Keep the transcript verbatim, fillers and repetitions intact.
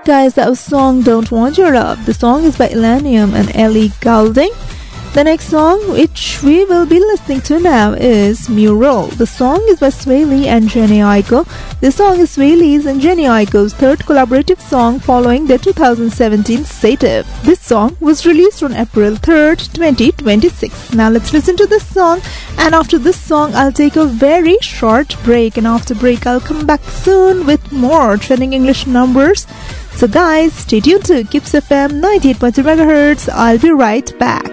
Guys, that was song Don't Want Your Love. The song is by Illenium and Ellie Goulding. The next song which we will be listening to now is Mural. The song is by Swaley and Jenny Aiko. This song is Swaley's and Jenny Aiko's third collaborative song following their two thousand seventeen Sative. This song was released on April third, twenty twenty-six. Now let's listen to this song, and after this song I'll take a very short break, and after break I'll come back soon with more trending English numbers. So guys, stay tuned to Kips F M ninety-eight point two megahertz. I'll be right back.